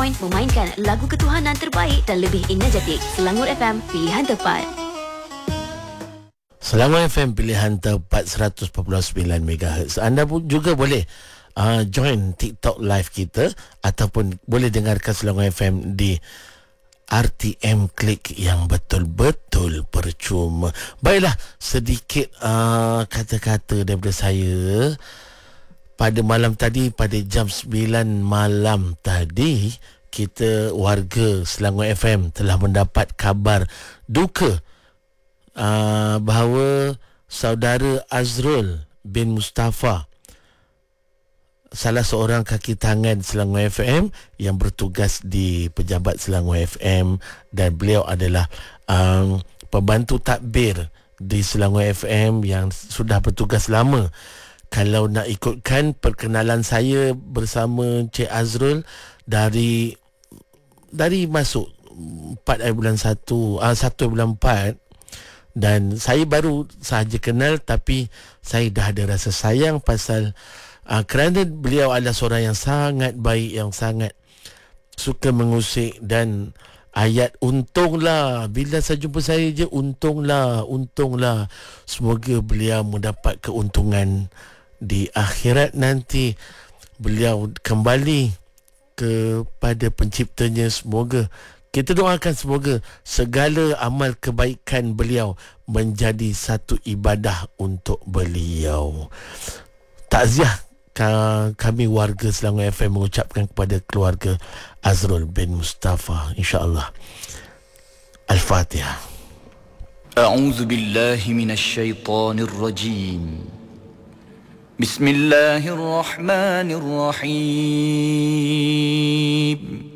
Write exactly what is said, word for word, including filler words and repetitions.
Point memainkan lagu ketuhanan terbaik dan lebih energetik. Selangor F M, pilihan tepat. Selangor F M, pilihan tepat seratus perpuluhan sembilan megahertz. Anda pun juga boleh uh, join TikTok live kita, ataupun boleh dengarkan Selangor F M di R T M Klik yang betul-betul percuma. Baiklah, sedikit uh, kata-kata daripada saya. Pada malam tadi, pada jam sembilan malam tadi, kita warga Selangor F M telah mendapat kabar duka uh, bahawa saudara Azrul bin Mustafa, salah seorang kaki tangan Selangor F M yang bertugas di Pejabat Selangor F M, dan beliau adalah um, pembantu takbir di Selangor F M yang sudah bertugas lama. Kalau nak ikutkan perkenalan saya bersama Cik Azrul dari dari masuk empat bulan satu, ah, satu bulan empat, dan saya baru sahaja kenal, tapi saya dah ada rasa sayang pasal Uh, kerana beliau adalah seorang yang sangat baik, yang sangat suka mengusik, dan ayat untunglah, bila saya jumpa saya je, untunglah, untunglah. Semoga beliau mendapat keuntungan di akhirat nanti. Beliau kembali kepada penciptanya. Semoga, kita doakan semoga segala amal kebaikan beliau menjadi satu ibadah untuk beliau. Takziah kami warga Selangor F M mengucapkan kepada keluarga Azrul bin Mustafa, insya-Allah. Al-Fatihah. A'udzu billahi minasy syaithanir rajim. Bismillahirrahmanirrahim.